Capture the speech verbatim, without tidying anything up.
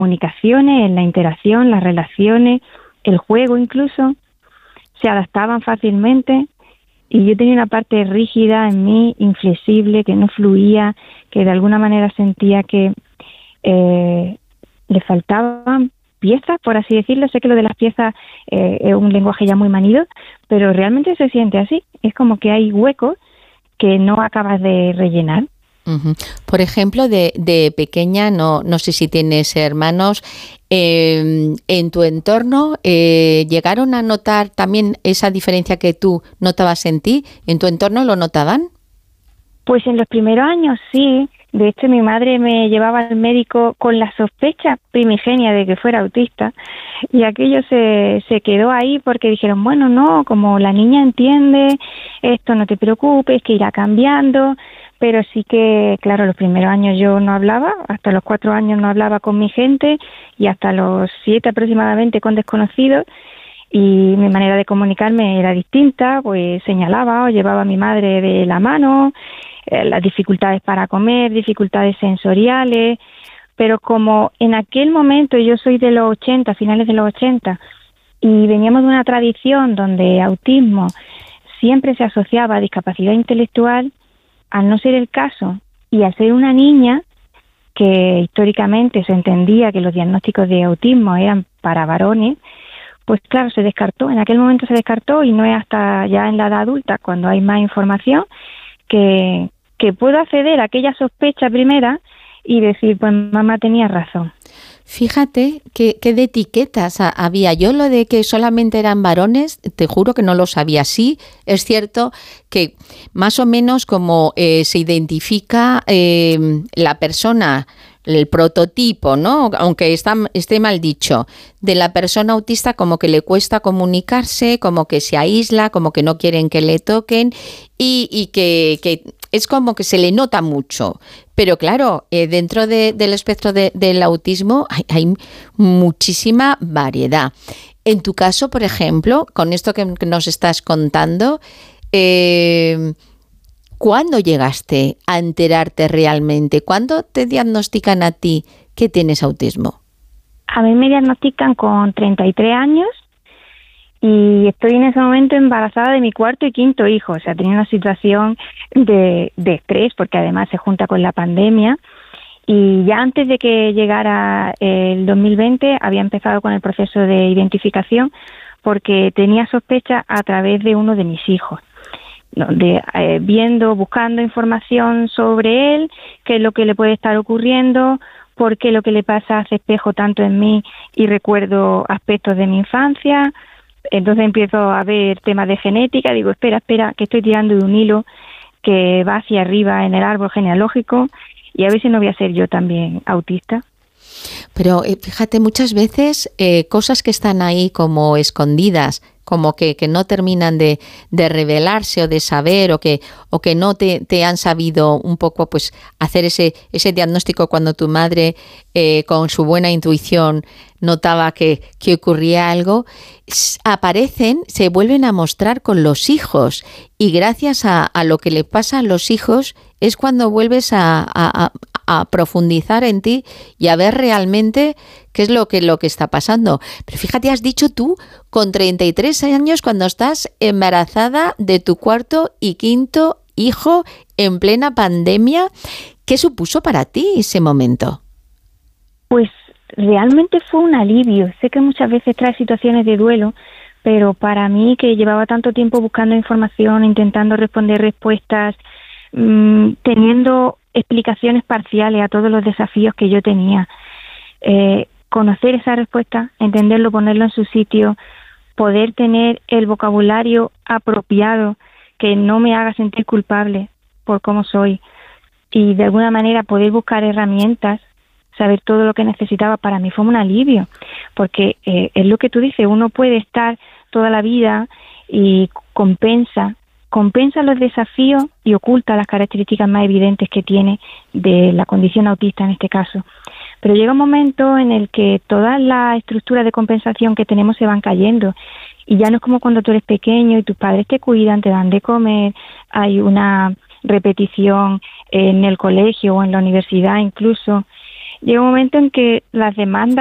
comunicaciones, en la interacción, las relaciones, el juego incluso, se adaptaban fácilmente. Y yo tenía una parte rígida en mí, inflexible, que no fluía, que de alguna manera sentía que eh, le faltaban piezas, por así decirlo. Sé que lo de las piezas eh, es un lenguaje ya muy manido, pero realmente se siente así. Es como que hay huecos que no acabas de rellenar. Uh-huh. Por ejemplo, de, de pequeña, no, no sé si tienes hermanos, eh, en tu entorno, eh, ¿llegaron a notar también esa diferencia que tú notabas en ti? ¿En tu entorno lo notaban? Pues en los primeros años sí. De hecho, mi madre me llevaba al médico con la sospecha primigenia de que fuera autista, y aquello se, se quedó ahí porque dijeron, bueno, no, como la niña entiende, esto no te preocupes, que irá cambiando. Pero sí que, claro, los primeros años yo no hablaba, hasta los cuatro años no hablaba con mi gente y hasta los siete aproximadamente con desconocidos, y mi manera de comunicarme era distinta, pues señalaba o llevaba a mi madre de la mano, eh, las dificultades para comer, dificultades sensoriales, pero como en aquel momento yo soy de los ochenta, finales de los ochenta, y veníamos de una tradición donde autismo siempre se asociaba a discapacidad intelectual, al no ser el caso, y al ser una niña, que históricamente se entendía que los diagnósticos de autismo eran para varones, pues claro, se descartó, en aquel momento se descartó, y no es hasta ya en la edad adulta, cuando hay más información, que, que puedo acceder a aquella sospecha primera y decir, pues mamá tenía razón. Fíjate que, que de etiquetas había. Yo lo de que solamente eran varones, te juro que no lo sabía. Sí, es cierto que más o menos como eh, se identifica eh, la persona, el prototipo, ¿no? Aunque está, esté mal dicho, de la persona autista, como que le cuesta comunicarse, como que se aísla, como que no quieren que le toquen, y, y que, que es como que se le nota mucho. Pero claro, eh, dentro de, del espectro de, del autismo hay, hay muchísima variedad. En tu caso, por ejemplo, con esto que nos estás contando, eh, ¿cuándo llegaste a enterarte realmente? ¿Cuándo te diagnostican a ti que tienes autismo? A mí me diagnostican con treinta y tres años y estoy en ese momento embarazada de mi cuarto y quinto hijo. O sea, tenía una situación de, de estrés porque además se junta con la pandemia. Y ya antes de que llegara el dos mil veinte había empezado con el proceso de identificación porque tenía sospecha a través de uno de mis hijos. De, eh, viendo, buscando información sobre él, qué es lo que le puede estar ocurriendo, por qué lo que le pasa hace espejo tanto en mí y recuerdo aspectos de mi infancia. Entonces empiezo a ver temas de genética, digo, espera, espera, que estoy tirando de un hilo que va hacia arriba en el árbol genealógico y a ver si no voy a ser yo también autista. Pero eh, fíjate, muchas veces eh, cosas que están ahí como escondidas, como que, que no terminan de, de revelarse o de saber o que, o que no te, te han sabido un poco pues hacer ese, ese diagnóstico cuando tu madre eh, con su buena intuición notaba que, que ocurría algo, aparecen, se vuelven a mostrar con los hijos y gracias a, a lo que le pasa a los hijos es cuando vuelves a, a, a profundizar en ti y a ver realmente qué es lo que, lo que está pasando. Pero fíjate, has dicho tú con treinta y tres años cuando estás embarazada de tu cuarto y quinto hijo en plena pandemia. ¿Qué supuso para ti ese momento? Pues realmente fue un alivio. Sé que muchas veces trae situaciones de duelo, pero para mí, que llevaba tanto tiempo buscando información, intentando responder respuestas, mmm, teniendo explicaciones parciales a todos los desafíos que yo tenía, eh, conocer esa respuesta, entenderlo, ponerlo en su sitio, poder tener el vocabulario apropiado que no me haga sentir culpable por cómo soy y de alguna manera poder buscar herramientas, saber todo lo que necesitaba, para mí fue un alivio, porque eh, es lo que tú dices, uno puede estar toda la vida y compensa, compensa los desafíos y oculta las características más evidentes que tiene de la condición autista en este caso. Pero llega un momento en el que todas las estructuras de compensación que tenemos se van cayendo y ya no es como cuando tú eres pequeño y tus padres te cuidan, te dan de comer, hay una repetición en el colegio o en la universidad incluso, llega un momento en que las demandas